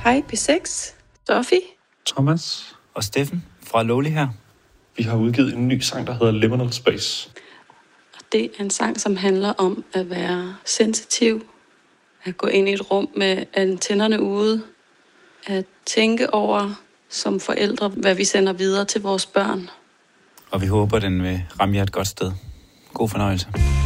Hej B6, Sofie. Thomas. Og Steffen fra Lowly her. Vi har udgivet en ny sang, der hedder Liminal Space. Og det er en sang, som handler om at være sensitiv, at gå ind i et rum med antennerne ude, at tænke over som forældre, hvad vi sender videre til vores børn. Og vi håber, den vil ramme jer et godt sted. God fornøjelse.